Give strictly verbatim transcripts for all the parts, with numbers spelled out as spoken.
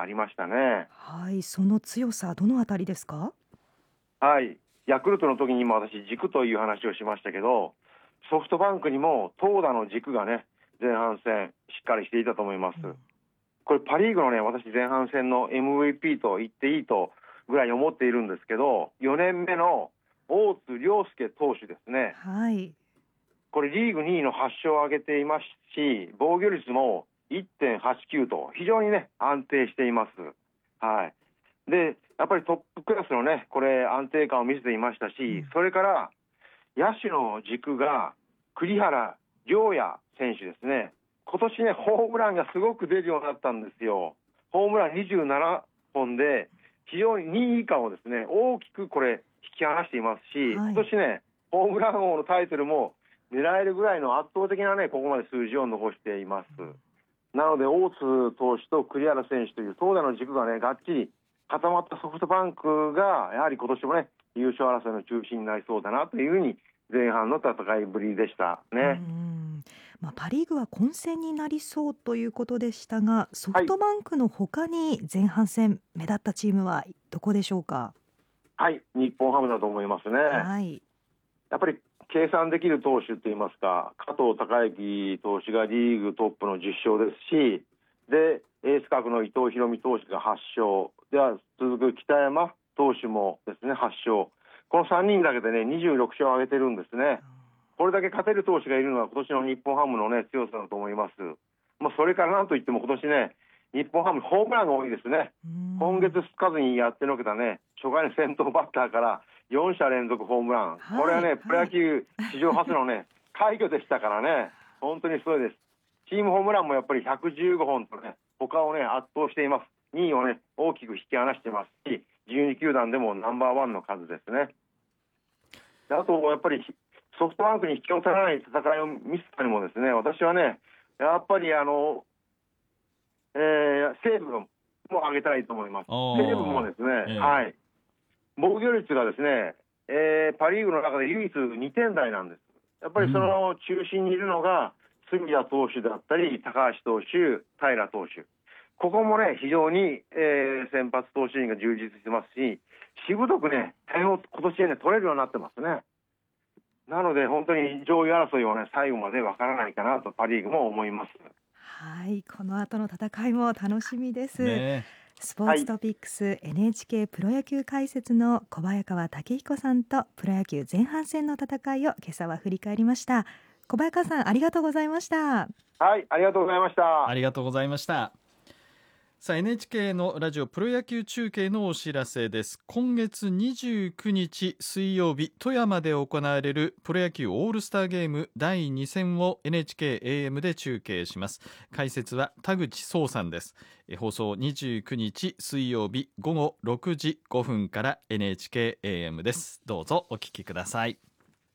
がありましたね。 はい、その強さどのあたりですか？ はい、ヤクルトの時にも私軸という話をしましたけど、ソフトバンクにも投打の軸がね前半戦しっかりしていたと思います。 うん、 これパリーグのね私前半戦の エムブイピー と言っていいとぐらい思っているんですけど、よねんめの大津亮介投手ですね。 はい、 これリーグにいのはち勝を挙げていますし、防御率も いってんはちきゅう と非常にね安定しています。はい。でやっぱりトップクラスのねこれ安定感を見せていましたし、 うん、 それから野手の軸が栗原陵矢選手ですね。今年ねホームランがすごく出るようになったんですよ。ホームランにじゅうななほんで非常ににい以下をですね大きくこれ引き離していますし、 はい、 今年ねホームラン王のタイトルも狙えるぐらいの圧倒的なねここまで数字を残しています。なので大津投手と栗原選手という投打の軸がねがっちり固まったソフトバンクがやはり今年もね優勝争いの中心になりそうだなというふうに前半の戦いぶりでしたうね。 ん、まあ、パリーグは混戦になりそうということでしたが、ソはい、 フトバンクの他に前半戦目立ったチームはどこでしょうか？ はい、日本ハムだと思いますね。 はい、 やっぱり計算できる投手といいますか、加藤貴之投手がリーグトップのじゅっ勝ですし、でエース格の伊藤大海投手がはち勝では続く北山投手もですねはち勝、このさんにんだけでねにじゅうろく勝を挙げてるんですね。これだけ勝てる投手がいるのは今年の日本ハムのね強さだと思います。まあ、それからなんといっても今年ね日本ハムホームランが多いですね。今月つかずにやってのけたね初回の先頭バッターからよん者連続ホームラン、 はい、 これはね、 はい、 プロ野球史上初のね快挙でしたからね、本当にすごいです。チームホームランもやっぱりひゃくじゅうごほんとね他をね圧倒しています。にいをね大きく引き離してますし、じゅうに球団でもナンバーワンの数ですね。であとやっぱりソフトバンクに引きを取らない戦いを見せたにもですね、私はねやっぱりあの、えー、西武も上げたらいいと思います。西武もですね、えー、はい防御率がですね、えー、パ・リーグの中で唯一にてん台なんです。やっぱりその中心にいるのが隅田投手だったり高橋投手、平投手、ここもね非常に、えー、先発投手陣が充実してますし、しぶとくね点を今年ね取れるようになってますね。なので本当に上位争いはね最後までわからないかなとパ・リーグも思います。 はい、この後の戦いも楽しみです、ね、スポーツトピックス、はい、エヌエイチケー プロ野球解説の小早川武彦さんとプロ野球前半戦の戦いを今朝は振り返りました。小早川さんありがとうございました。 はい、ありがとうございました。 ありがとうございました。さあ エヌエイチケー のラジオプロ野球中継のお知らせです。今月にじゅうくにち水曜日、富山で行われるプロ野球オールスターゲームだいに戦を エヌエイチケーエーエム で中継します。解説は田口壮さんです。放送にじゅうくにち水曜日ごごろくじごふんから エヌエイチケーエーエム です。どうぞお聞きください。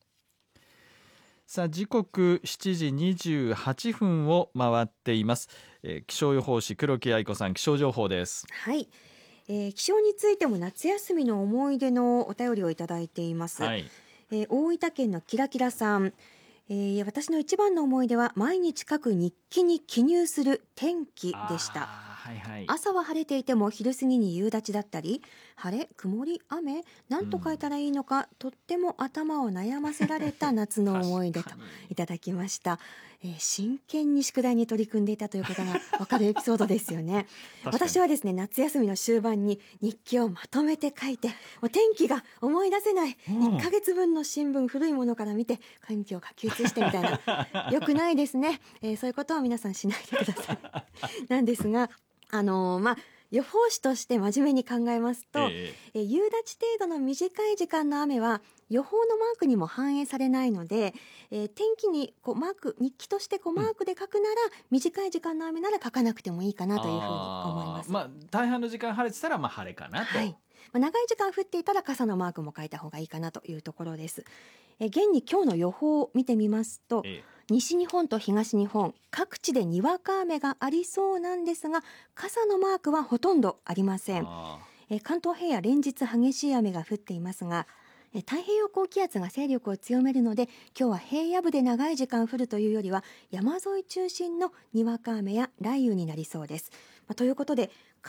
さあ時刻しちじにじゅうはちふんを回っています。えー、気象予報士黒木愛子さん、気象情報です。 はい、えー、気象についても夏休みの思い出のお便りをいただいています。はい、えー、大分県のキラキラさん、えー、私の一番の思い出は毎日書く日記に記入する天気でした。はいはい、朝は晴れていても昼過ぎに夕立だったり、晴れ曇り雨何と書いたらいいのか、うん、とっても頭を悩ませられた夏の思い出といただきました。えー、真剣に宿題に取り組んでいたということが分かるエピソードですよね。私はですね夏休みの終盤に日記をまとめて書いて、もう天気が思い出せない、うん、いっかげつぶんの新聞古いものから見て天気を書き写してみたいなよくないですね、えー、そういうことは皆さんしないでくださいなんですが、あのー、まあ予報士として真面目に考えますと、ええ、夕立程度の短い時間の雨は予報のマークにも反映されないので、えー、天気にこうマーク日記としてこうマークで書くなら、うん、短い時間の雨なら書かなくてもいいかなというふうに思います。 まあ、大半の時間晴れてたらまあ晴れかなと、はい、 まあ、長い時間降っていたら傘のマークも書いた方がいいかなというところです。えー、現に今日の予報を見てみますと、ええ、西日本と東日本各地でにわか雨がありそうなんですが、傘のマークはほとんどありません。え関東平野連日激しい雨が降っていますが、え太平洋高気圧が勢力を強めるので、今日は平野部で長い時間降るというよりは山沿い中心のにわか雨や雷雨になりそうです。まあ、ということで